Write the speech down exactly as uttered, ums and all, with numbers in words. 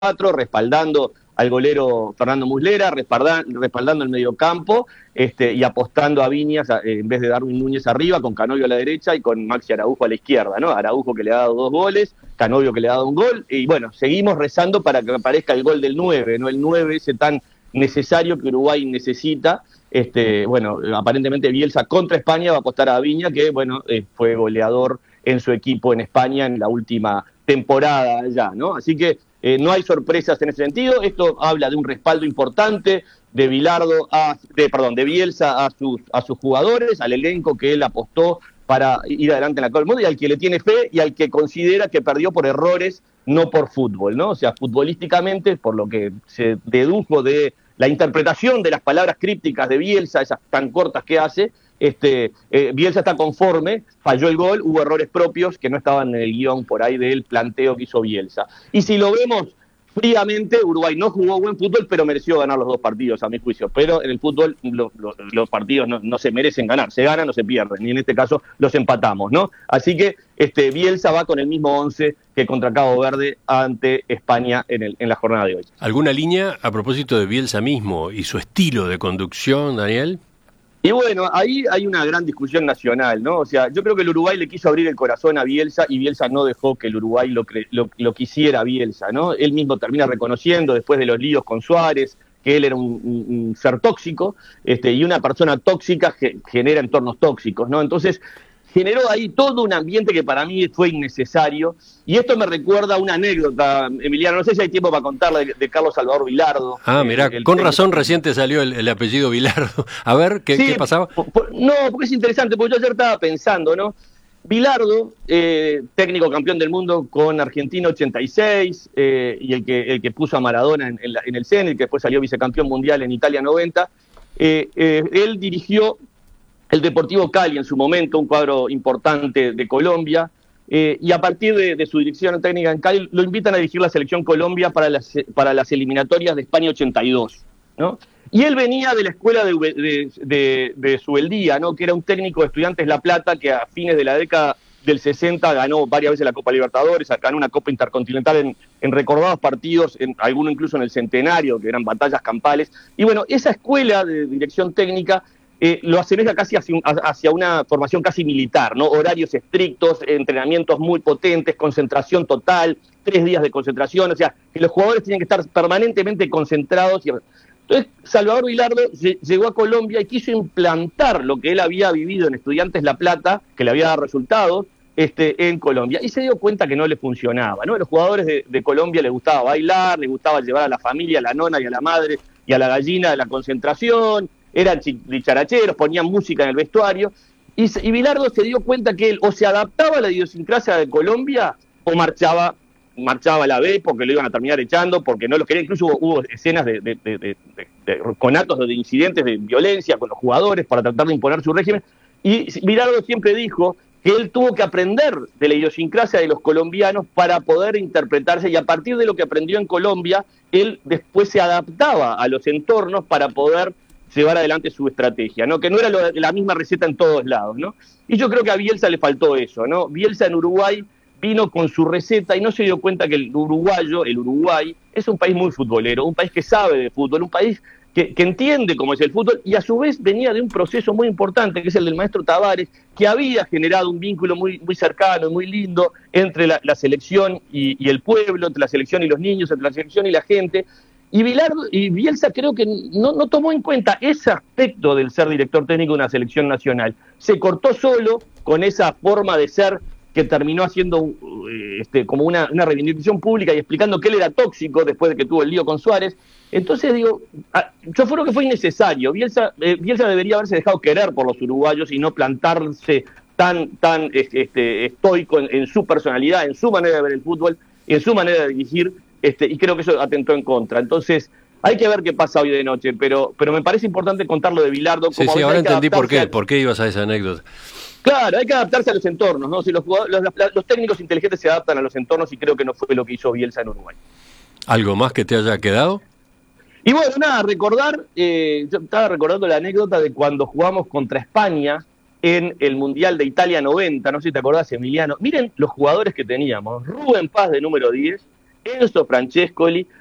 cuatro, respaldando al golero Fernando Muslera, respaldando el mediocampo este, y apostando a Viñas eh, en vez de Darwin Núñez arriba, con Canovio a la derecha y con Maxi Araujo a la izquierda, ¿no? Araujo que le ha dado dos goles, Canovio que le ha dado un gol, y bueno, seguimos rezando para que aparezca el gol del nueve, ¿no? El nueve ese tan necesario que Uruguay necesita. Este, bueno, aparentemente Bielsa contra España va a apostar a Viña, que bueno, eh, fue goleador en su equipo en España en la última temporada ya, ¿no? Así que eh, no hay sorpresas en ese sentido. Esto habla de un respaldo importante de Bilardo, a, de, perdón, de Bielsa a sus, a sus jugadores, al elenco que él apostó para ir adelante en la Copa del Mundo y al que le tiene fe y al que considera que perdió por errores, no por fútbol, ¿no? O sea, futbolísticamente, por lo que se dedujo de la interpretación de las palabras crípticas de Bielsa, esas tan cortas que hace, este, eh, Bielsa está conforme, falló el gol, hubo errores propios que no estaban en el guión por ahí del planteo que hizo Bielsa. Y si lo vemos fríamente, Uruguay no jugó buen fútbol, pero mereció ganar los dos partidos, a mi juicio. Pero en el fútbol lo, lo, los partidos no, no se merecen ganar, se ganan o se pierden, y en este caso los empatamos, ¿no? Así que este, Bielsa va con el mismo once que contra Cabo Verde ante España en, el, en la jornada de hoy. ¿Alguna línea a propósito de Bielsa mismo y su estilo de conducción, Daniel? Y bueno, ahí hay una gran discusión nacional, ¿no? O sea, yo creo que el Uruguay le quiso abrir el corazón a Bielsa y Bielsa no dejó que el Uruguay lo, lo, lo quisiera a Bielsa, ¿no? Él mismo termina reconociendo, después de los líos con Suárez, que él era un, un, un ser tóxico, este, y una persona tóxica que genera entornos tóxicos, ¿no? Entonces, generó ahí todo un ambiente que para mí fue innecesario, y esto me recuerda a una anécdota, Emiliano, no sé si hay tiempo para contarla, de, de Carlos Salvador Bilardo. Ah, mirá, el, con el, razón reciente salió el, el apellido Bilardo. A ver, ¿qué, sí, ¿qué pasaba? Por, por, no, porque es interesante, porque yo ayer estaba pensando, ¿no? Bilardo, eh, técnico campeón del mundo con Argentina ochenta y seis, eh, y el que, el que puso a Maradona en, en, la, en el Zenit, que después salió vicecampeón mundial en Italia noventa, eh, eh, él dirigió el Deportivo Cali en su momento, un cuadro importante de Colombia, eh, y a partir de, de su dirección técnica en Cali lo invitan a dirigir la selección Colombia para las, para las eliminatorias de España ochenta y dos, ¿no? Y él venía de la escuela de, de, de, de Subeldía, ¿no? Que era un técnico de Estudiantes La Plata que a fines de la década del sesenta ganó varias veces la Copa Libertadores, ganó una Copa Intercontinental en, en recordados partidos, en, alguno incluso en el Centenario, que eran batallas campales. Y bueno, esa escuela de dirección técnica Eh, lo asemeja casi hacia, un, hacia una formación casi militar, ¿no? Horarios estrictos, entrenamientos muy potentes, concentración total, tres días de concentración, o sea, que los jugadores tienen que estar permanentemente concentrados. Y... Entonces, Salvador Bilardo llegó a Colombia y quiso implantar lo que él había vivido en Estudiantes La Plata, que le había dado resultados, este, en Colombia, y se dio cuenta que no le funcionaba, ¿no? A los jugadores de, de Colombia les gustaba bailar, les gustaba llevar a la familia, a la nona y a la madre y a la gallina de la concentración, eran dicharacheros, ponían música en el vestuario, y, y Bilardo se dio cuenta que él o se adaptaba a la idiosincrasia de Colombia o marchaba marchaba a la B porque lo iban a terminar echando, porque no los quería. Incluso hubo, hubo escenas de, de, de, de, de, de conatos de incidentes de violencia con los jugadores para tratar de imponer su régimen, y Bilardo siempre dijo que él tuvo que aprender de la idiosincrasia de los colombianos para poder interpretarse, y a partir de lo que aprendió en Colombia, él después se adaptaba a los entornos para poder llevar adelante su estrategia, ¿no? Que no era lo, la misma receta en todos lados, ¿no? Y yo creo que a Bielsa le faltó eso, ¿no? Bielsa en Uruguay vino con su receta y no se dio cuenta que el uruguayo, el Uruguay, es un país muy futbolero, un país que sabe de fútbol, un país que, que entiende cómo es el fútbol, y a su vez venía de un proceso muy importante, que es el del maestro Tavares, que había generado un vínculo muy, muy cercano y muy lindo entre la, la selección y, y el pueblo, entre la selección y los niños, entre la selección y la gente. Y Bilardo y Bielsa creo que no, no tomó en cuenta ese aspecto del ser director técnico de una selección nacional. Se cortó solo con esa forma de ser que terminó haciendo este, como una, una reivindicación pública y explicando que él era tóxico después de que tuvo el lío con Suárez. Entonces digo, yo creo que fue innecesario. Bielsa, eh, Bielsa debería haberse dejado querer por los uruguayos y no plantarse tan, tan este, estoico en, en su personalidad, en su manera de ver el fútbol, en su manera de dirigir. Este, y creo que eso atentó en contra. Entonces, hay que ver qué pasa hoy de noche, pero pero me parece importante contar lo de Bilardo. Sí, sí, ahora entendí por qué, a... por qué ibas a esa anécdota. Claro, hay que adaptarse a los entornos, ¿no? Si los, los, los técnicos inteligentes se adaptan a los entornos, y creo que no fue lo que hizo Bielsa en Uruguay. ¿Algo más que te haya quedado? Y bueno, nada, recordar, eh, yo estaba recordando la anécdota de cuando jugamos contra España en el Mundial de Italia noventa, no sé si te acordás, Emiliano. Miren los jugadores que teníamos: Rubén Paz de número diez, Enzo Francescoli